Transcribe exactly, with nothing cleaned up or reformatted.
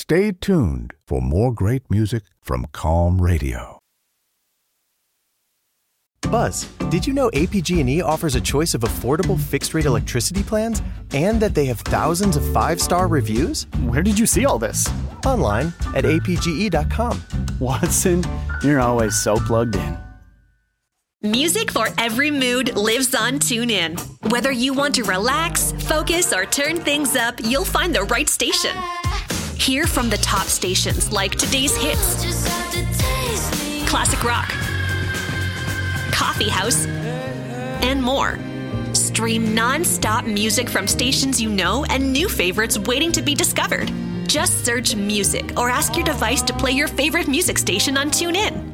Stay tuned for more great music from Calm Radio. Buzz, did you know A P G and E offers a choice of affordable fixed-rate electricity plans and that they have thousands of five-star reviews? Where did you see all this? Online at A P G E dot com. Watson, you're always so plugged in. Music for every mood lives on TuneIn. Whether you want to relax, focus, or turn things up, you'll find the right station. Hear from the top stations like Today's Hits, Classic Rock, Coffee House, and more. Stream non-stop music from stations you know and new favorites waiting to be discovered. Just search music or ask your device to play your favorite music station on TuneIn.